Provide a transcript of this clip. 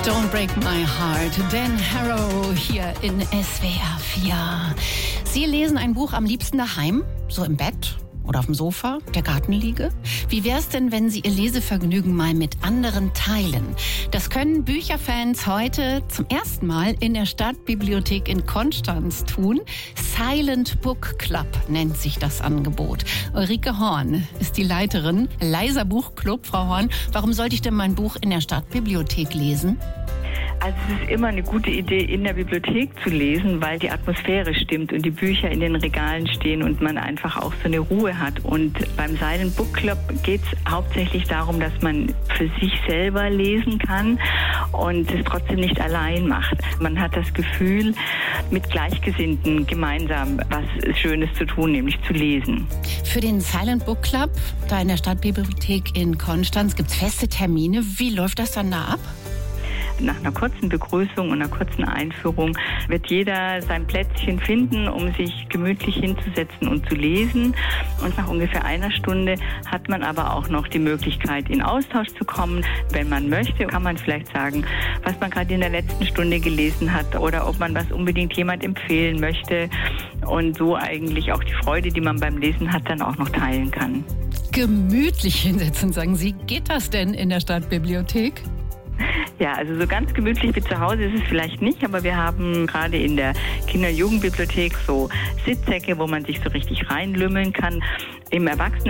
Don't Break My Heart, Dan Harrow hier in SWR 4. Sie lesen ein Buch am liebsten daheim, so im Bett oder auf dem Sofa, der Gartenliege? Wie wär's denn, wenn Sie Ihr Lesevergnügen mal mit anderen teilen? Das können Bücherfans heute zum ersten Mal in der Stadtbibliothek in Konstanz tun. Silent Book Club nennt sich das Angebot. Ulrike Horn ist die Leiterin. Leiser Buchclub, Frau Horn. Warum sollte ich denn mein Buch in der Stadtbibliothek lesen? Also es ist immer eine gute Idee, in der Bibliothek zu lesen, weil die Atmosphäre stimmt und die Bücher in den Regalen stehen und man einfach auch so eine Ruhe hat. Und beim Silent Book Club geht es hauptsächlich darum, dass man für sich selber lesen kann und es trotzdem nicht allein macht. Man hat das Gefühl, mit Gleichgesinnten gemeinsam was Schönes zu tun, nämlich zu lesen. Für den Silent Book Club, da in der Stadtbibliothek in Konstanz, gibt es feste Termine. Wie läuft das dann da ab? Nach einer kurzen Begrüßung und einer kurzen Einführung wird jeder sein Plätzchen finden, um sich gemütlich hinzusetzen und zu lesen. Und nach ungefähr einer Stunde hat man aber auch noch die Möglichkeit, in Austausch zu kommen. Wenn man möchte, kann man vielleicht sagen, was man gerade in der letzten Stunde gelesen hat oder ob man was unbedingt jemand empfehlen möchte. Und so eigentlich auch die Freude, die man beim Lesen hat, dann auch noch teilen kann. Gemütlich hinsetzen, sagen Sie. Geht das denn in der Stadtbibliothek? Ja, also so ganz gemütlich wie zu Hause ist es vielleicht nicht, aber wir haben gerade in der Kinder- und Jugendbibliothek so Sitzsäcke, wo man sich so richtig reinlümmeln kann. Im Erwachsenen